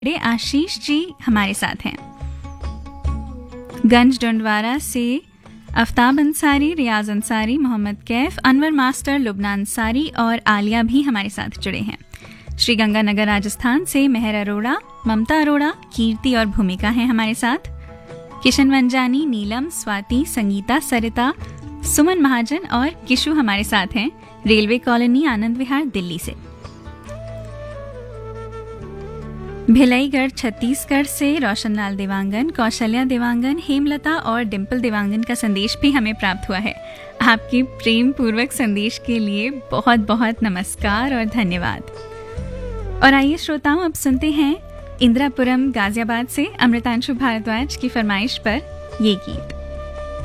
आशीष जी हमारे साथ हैं। गंज डंडवारा से आफ्ताब अंसारी, रियाज अंसारी, मोहम्मद कैफ, अनवर मास्टर, लुबना अंसारी और आलिया भी हमारे साथ जुड़े हैं। श्री गंगानगर राजस्थान से मेहर अरोड़ा, ममता अरोड़ा, कीर्ति और भूमिका हैं हमारे साथ। किशन वंजानी, नीलम, स्वाति, संगीता, सरिता, सुमन महाजन और किशु हमारे साथ हैं रेलवे कॉलोनी, आनंद विहार, दिल्ली से। भिलाईगढ़ छत्तीसगढ़ से रोशनलाल देवांगन, कौशल्या देवांगन, हेमलता और डिम्पल देवांगन का संदेश भी हमें प्राप्त हुआ है। आपके प्रेम पूर्वक संदेश के लिए बहुत बहुत नमस्कार और धन्यवाद। और आइए श्रोताओं, अब सुनते हैं इंदिरापुरम गाजियाबाद से अमृतांशु भारद्वाज की फरमाइश पर ये गीत।